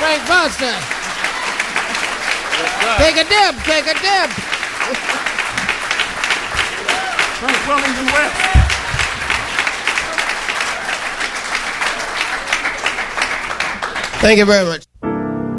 Frank Foster. Take a dip, take a dip. Frank Wellington West. Thank you very much.